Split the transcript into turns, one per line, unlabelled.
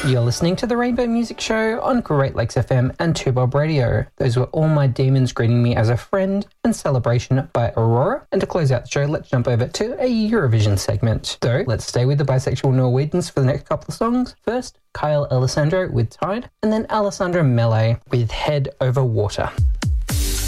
You're listening to the Rainbow Music Show on Great Lakes FM and 2Bob Radio. Those were All My Demons Greeting Me as a Friend and Celebration by Aurora. And to close out the show, let's jump over to a Eurovision segment. So let's stay with the bisexual Norwegians for the next couple of songs. First, Kyle Alessandro with Tide, and then Alessandro Mele with Head Over Water.